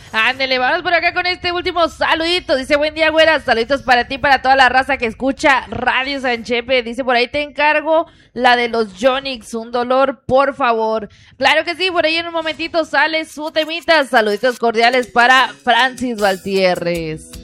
Ándele, vamos por acá con este último saludito. Dice, buen día, güera. Saluditos para ti, para toda la raza que escucha Radio Sanchepe. Dice, por ahí te encargo la de los Jonix, un dolor, por favor. Claro que sí, por ahí en un momentito sale su temita. Saluditos cordiales para Francis Valtierres.